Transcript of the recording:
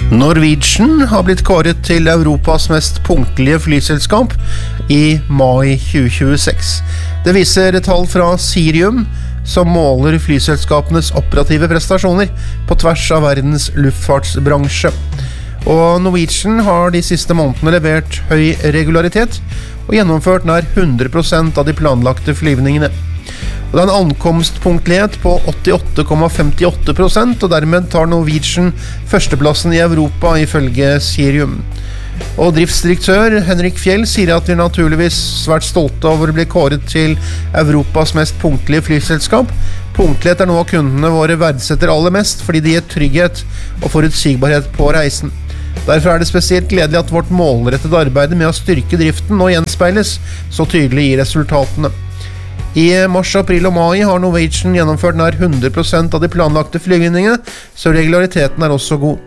Norwegian har blitt kåret til Europas mest punktlige flyselskap i mai 2026. Det viser tall fra Cirium, som måler flyselskapenes operative prestasjoner på tvers av verdens luftfartsbransje. Og Norwegian har de siste månedene levert høy regularitet og gjennomført nær 100% av de planlagte flyvningene. Og det er en ankomstpunktlighet på 88,58%, og dermed tar Norwegian førsteplassen i Europa ifølge Cirium. Og driftsdirektør Henrik Fjell sier at vi er naturligvis svært stolte over å bli kåret til Europas mest punktlige flyselskap. Punktlighet er noe av kundene våre verdsetter aller mest, fordi de gir trygghet og forutsigbarhet på reisen. Derfor er det spesielt gledelig at vårt målrettede arbeid med å styrke driften nå gjenspeiles så tydelig i resultatene. I mars, april og mai har Norwegian gjennomført nær 100% av de planlagte flyvningene, så regulariteten er også god.